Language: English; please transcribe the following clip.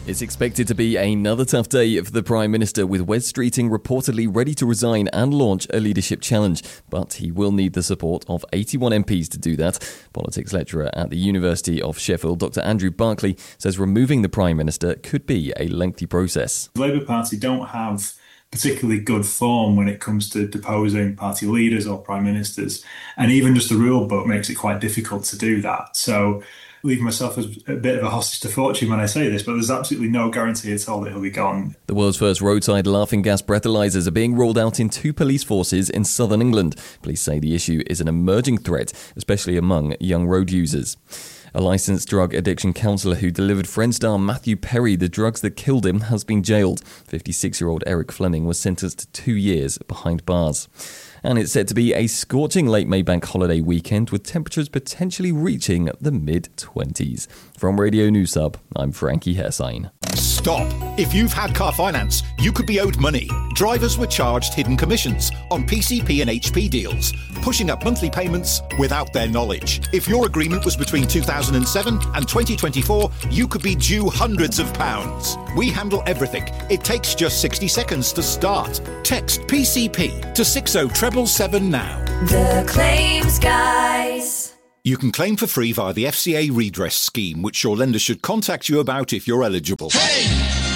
It's expected to be another tough day for the Prime Minister, with Wes Streeting reportedly ready to resign and launch a leadership challenge. But he will need the support of 81 MPs to do that. Politics lecturer at the University of Sheffield, Dr Andrew Barclay, says removing the Prime Minister could be a lengthy process. The Labour Party don't have particularly good form when it comes to deposing party leaders or prime ministers. And even just the rule book makes it quite difficult to do that. So leave myself as a bit of a hostage to fortune when I say this, but there's absolutely no guarantee at all that he'll be gone. The world's first roadside laughing gas breathalyzers are being rolled out in 2 police forces in southern England. Police say the issue is an emerging threat, especially among young road users. A licensed drug addiction counsellor who delivered Friends star Matthew Perry the drugs that killed him has been jailed. 56-year-old Eric Fleming was sentenced to 2 years behind bars. And it's set to be a scorching late May bank holiday weekend, with temperatures potentially reaching the mid-20s. From Radio News Hub, I'm Frankie Hessine. Stop. If you've had car finance, you could be owed money. Drivers were charged hidden commissions on PCP and HP deals, pushing up monthly payments without their knowledge. If your agreement was between 2007 and 2024, you could be due hundreds of pounds. We handle everything. It takes just 60 seconds to start. Text PCP to 60777 now. The Claims Guys. You can claim for free via the FCA redress scheme, which your lender should contact you about if you're eligible. Hey!